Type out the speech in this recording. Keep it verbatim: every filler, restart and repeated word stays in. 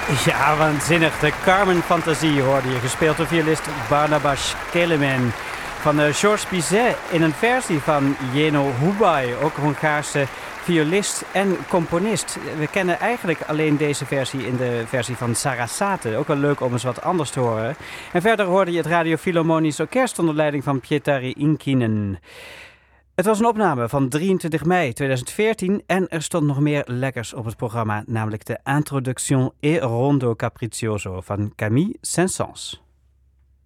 Ja, waanzinnig. De Carmen Fantasie hoorde je, gespeeld door violist Barnabas Kelemen. Van uh, Georges Bizet in een versie van Jenő Hubay, ook een Hongaarse violist en componist. We kennen eigenlijk alleen deze versie in de versie van Sarasate. Ook wel leuk om eens wat anders te horen. En verder hoorde je het Radio Philharmonisch Orkest onder leiding van Pietari Inkinen. Het was een opname van drieëntwintig mei tweeduizend veertien en er stond nog meer lekkers op het programma, namelijk de Introduction et Rondo Capriccioso van Camille Saint-Saëns.